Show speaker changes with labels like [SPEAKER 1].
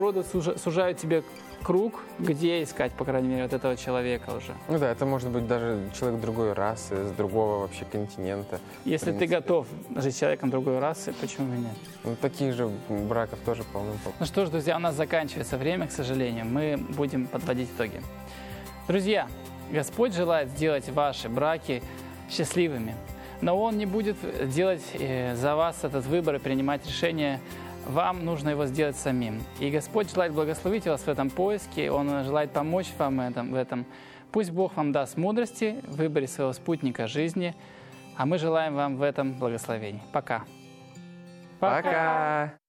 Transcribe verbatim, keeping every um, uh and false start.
[SPEAKER 1] Роды сужа- сужают тебе круг, где искать, по крайней мере, вот этого человека уже.
[SPEAKER 2] Ну да, это может быть даже человек другой расы, с другого вообще континента.
[SPEAKER 1] Если ты готов жить с человеком другой расы, почему бы нет?
[SPEAKER 2] Ну, таких же браков тоже полно-полно.
[SPEAKER 1] Ну что ж, друзья, у нас заканчивается время, к сожалению. Мы будем подводить итоги. Друзья, Господь желает сделать ваши браки счастливыми, но Он не будет делать э, за вас этот выбор и принимать решение. Вам нужно его сделать самим. И Господь желает благословить вас в этом поиске, Он желает помочь вам в этом. Пусть Бог вам даст мудрости в выборе своего спутника жизни, а мы желаем вам в этом благословений. Пока.
[SPEAKER 2] Пока!